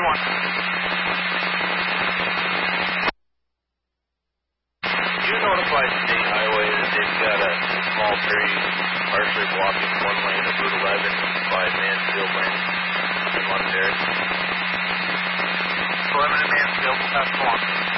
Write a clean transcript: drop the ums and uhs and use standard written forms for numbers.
1. You notify State Highway that they've got a small tree partially blocking one lane of Route 11 by Mansfield Lane in Londonderry. 11 in Mansfield, pass along.